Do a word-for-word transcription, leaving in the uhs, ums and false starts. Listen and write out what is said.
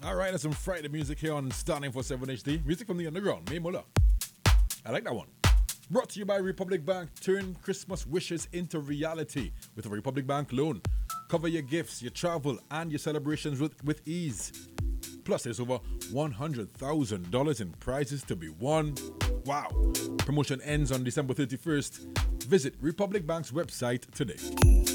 All right, that's some Friday music here on Star nine forty-seven H D. Music from the underground, May Muller. I like that one. Brought to you by Republic Bank. Turn Christmas wishes into reality with a Republic Bank loan. Cover your gifts, your travel, and your celebrations with, with ease. Plus, there's over one hundred thousand dollars in prizes to be won. Wow. Promotion ends on December thirty-first. Visit Republic Bank's website today.